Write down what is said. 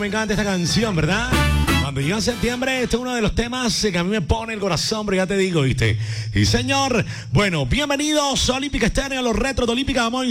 me encanta esta canción, ¿verdad? Cuando llega septiembre, este es uno de los temas que a mí me pone el corazón, pero ya te digo, ¿viste? Y señor, bueno, bienvenidos a Olímpica Estéreo, a los retros de Olímpica. Vamos a